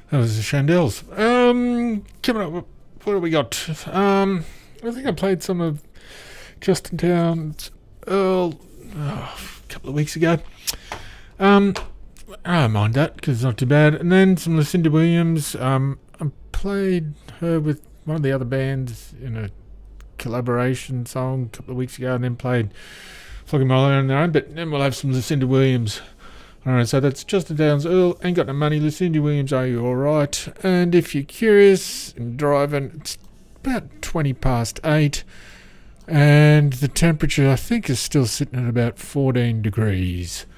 That was the Chandels. Coming up, what do we got? I think I played some of Justin Towns Earl a couple of weeks ago. I don't mind that because it's not too bad. And then some Lucinda Williams. I played her with one of the other bands in a collaboration song a couple of weeks ago, and then played Flogging Molly on their own. But then we'll have some Lucinda Williams. Alright, so that's Justin Downs Earl, Ain't Got No Money, Lucinda Williams, Are You Alright? And if you're curious and driving, it's about 20 past 8, and the temperature I think is still sitting at about 14 degrees.